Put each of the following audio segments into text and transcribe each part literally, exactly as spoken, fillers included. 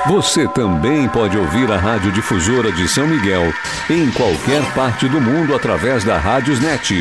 Você também pode ouvir a Rádio Difusora de São Miguel em qualquer parte do mundo através da Rádiosnet.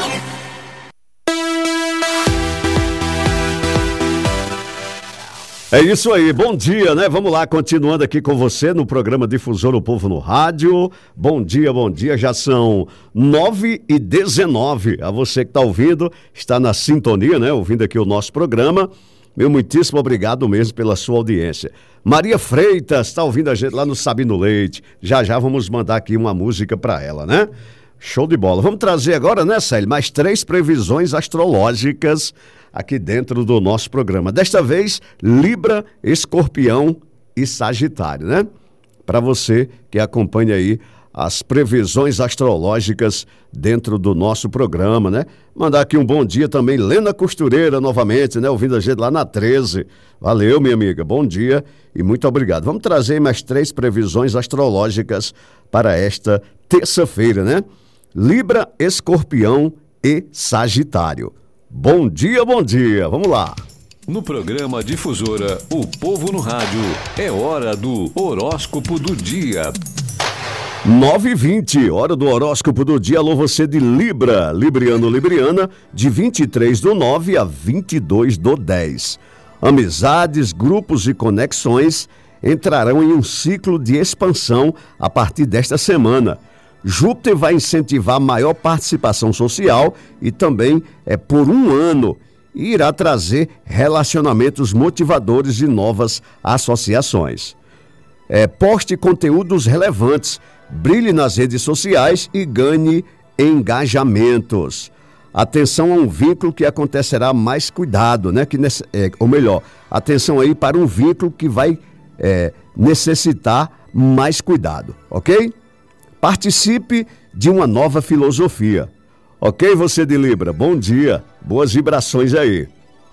É isso aí, bom dia, né? Vamos lá, continuando aqui com você no programa Difusora o Povo no Rádio. Bom dia, bom dia, já são nove e dezenove. A você que está ouvindo, está na sintonia, né? Ouvindo aqui o nosso programa. Meu muitíssimo obrigado mesmo pela sua audiência. Maria Freitas está ouvindo a gente lá no Sabino Leite. Já já vamos mandar aqui uma música para ela, né? Show de bola. Vamos trazer agora, né, Célio, mais três previsões astrológicas aqui dentro do nosso programa. Desta vez, Libra, Escorpião e Sagitário, né? Para você que acompanha aí as previsões astrológicas dentro do nosso programa, né? Mandar aqui um bom dia também, Lena Costureira, novamente, né? Ouvindo a gente lá na treze. Valeu, minha amiga, bom dia e muito obrigado. Vamos trazer mais três previsões astrológicas para esta terça-feira, né? Libra, Escorpião e Sagitário. Bom dia, bom dia, vamos lá. No programa Difusora, o Povo no Rádio, é hora do horóscopo do dia. nove e vinte, hora do horóscopo do dia. Alô, você de Libra, Libriano, Libriana, de vinte e três do nove a vinte e dois do dez. Amizades, grupos e conexões entrarão em um ciclo de expansão a partir desta semana. Júpiter vai incentivar maior participação social e também é por um ano e irá trazer relacionamentos motivadores e novas associações. É, poste conteúdos relevantes, brilhe nas redes sociais e ganhe engajamentos. Atenção a um vínculo que acontecerá mais cuidado, né? Que, é, ou melhor, atenção aí para um vínculo que vai é, necessitar mais cuidado, ok? Participe de uma nova filosofia. Ok, você de Libra? Bom dia, boas vibrações aí.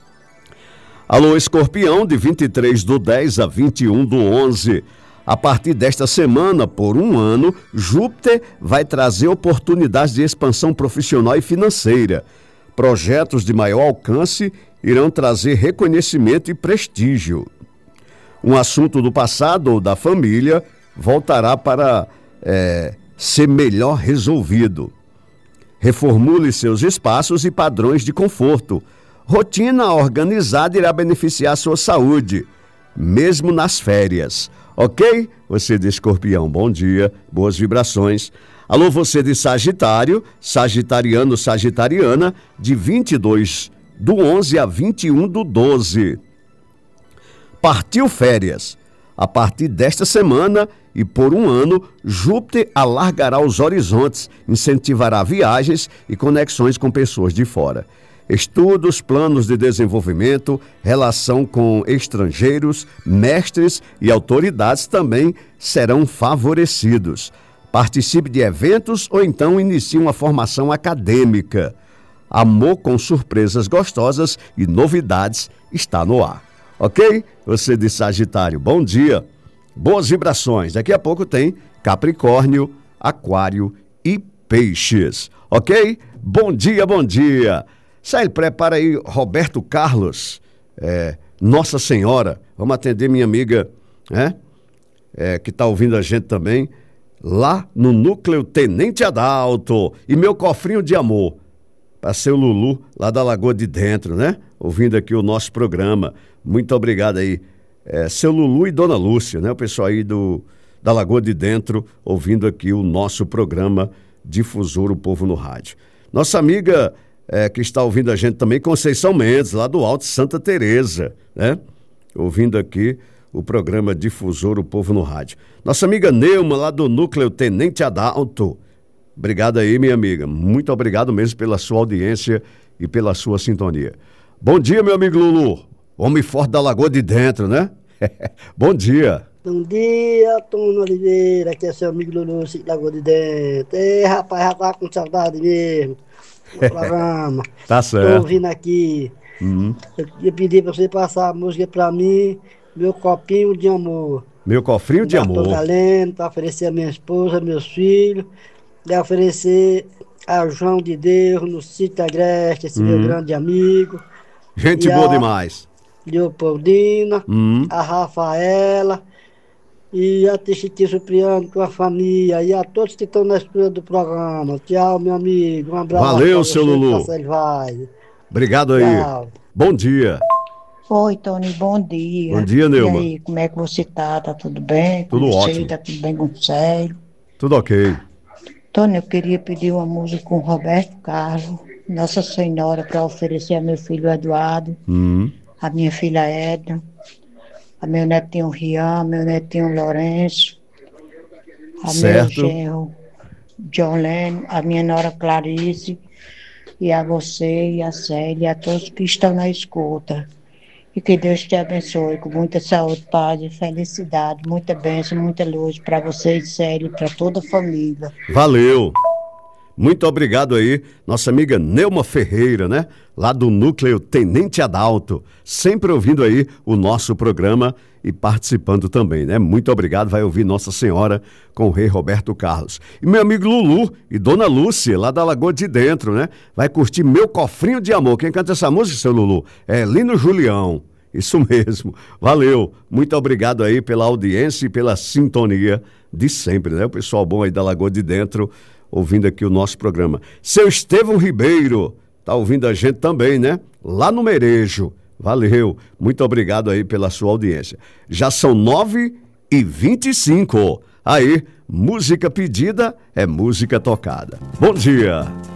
Alô, Escorpião, de vinte e três do dez a vinte e um do onze. A partir desta semana, por um ano, Júpiter vai trazer oportunidades de expansão profissional e financeira. Projetos de maior alcance irão trazer reconhecimento e prestígio. Um assunto do passado ou da família voltará para é, ser melhor resolvido. Reformule seus espaços e padrões de conforto. Rotina organizada irá beneficiar a sua saúde, mesmo nas férias. Ok? Você de Escorpião, bom dia, boas vibrações. Alô, você de Sagitário, Sagitariano, Sagitariana, de vinte e dois do onze a vinte e um do doze. Partiu férias. A partir desta semana e por um ano, Júpiter alargará os horizontes, incentivará viagens e conexões com pessoas de fora. Estudos, planos de desenvolvimento, relação com estrangeiros, mestres e autoridades também serão favorecidos. Participe de eventos ou então inicie uma formação acadêmica. Amor com surpresas gostosas e novidades está no ar. Ok? Você de Sagitário, bom dia. Boas vibrações. Daqui a pouco tem Capricórnio, Aquário e Peixes. Ok? Bom dia, bom dia. Sai, prepara aí, Roberto Carlos, é, Nossa Senhora. Vamos atender minha amiga, né? É, que está ouvindo a gente também, lá no Núcleo Tenente Adalto. E meu cofrinho de amor, para seu Lulu, lá da Lagoa de Dentro, né? Ouvindo aqui o nosso programa. Muito obrigado aí. É, seu Lulu e Dona Lúcia, né? O pessoal aí do, da Lagoa de Dentro, ouvindo aqui o nosso programa Difusor o Povo no Rádio. Nossa amiga é, que está ouvindo a gente também, Conceição Mendes, lá do Alto Santa Teresa, né? Ouvindo aqui o programa Difusor o Povo no Rádio. Nossa amiga Neuma, lá do Núcleo Tenente Adalto. Obrigado aí, minha amiga. Muito obrigado mesmo pela sua audiência e pela sua sintonia. Bom dia, meu amigo Lulu. Homem forte da Lagoa de Dentro, né? Bom dia. Bom dia, Tony Oliveira, aqui é seu amigo Lulu, Lagoa de Dentro. Ei, rapaz, já tá com saudade mesmo. No programa. Tá certo. Tô ouvindo aqui. Uhum. Eu queria pedir pra você passar a música pra mim, Meu Copinho de Amor. Meu cofrinho de amor. Tô valendo pra oferecer a minha esposa, meus filhos, e oferecer a João de Deus no Sítio Agreste, esse uhum. meu grande amigo. Gente e boa a demais. Leopoldina, uhum. a Rafaela e a Tichitinho Cipriano com a família, e a todos que estão na escuta do programa. Tchau, meu amigo. Um abraço. Valeu, seu Lulu. Obrigado aí. Tchau. Bom dia. Oi, Tony, bom dia. Bom dia, Neuma. E aí, como é que você tá? Tá tudo bem? Tudo com ótimo. Você, tá tudo bem com o Célio? Tudo ok. Tony, eu queria pedir uma música com Roberto Carlos, Nossa Senhora, para oferecer a meu filho Eduardo, Hum. a minha filha Edna, a meu netinho Rian, meu netinho Lourenço, a Certo. meu genro John Leno, a minha nora Clarice, e a você e a Célia, e a todos que estão na escuta. E que Deus te abençoe com muita saúde, paz e felicidade, muita bênção, muita luz para vocês, Célia, e para toda a família. Valeu. Muito obrigado aí, nossa amiga Neuma Ferreira, né? Lá do Núcleo Tenente Adalto, sempre ouvindo aí o nosso programa e participando também, né? Muito obrigado, vai ouvir Nossa Senhora com o rei Roberto Carlos. E meu amigo Lulu e Dona Lúcia, lá da Lagoa de Dentro, né? Vai curtir Meu Cofrinho de Amor. Quem canta essa música, seu Lulu? É Lino Julião. Isso mesmo. Valeu. Muito obrigado aí pela audiência e pela sintonia de sempre, né? O pessoal bom aí da Lagoa de Dentro, ouvindo aqui o nosso programa. Seu Estevão Ribeiro, tá ouvindo a gente também, né? Lá no Merejo. Valeu. Muito obrigado aí pela sua audiência. Já são nove e vinte e cinco. Aí, música pedida é música tocada. Bom dia.